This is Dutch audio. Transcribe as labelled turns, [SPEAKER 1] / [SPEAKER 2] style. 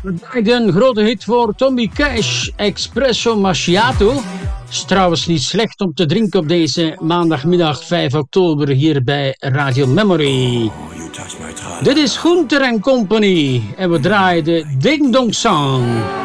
[SPEAKER 1] Een grote hit voor Tommy Cash, Espresso Macchiato. Is trouwens niet slecht om te drinken op deze maandagmiddag 5 oktober hier bij Radio Memory. Dit is Gunther & Company en we draaien de Ding Dong Song.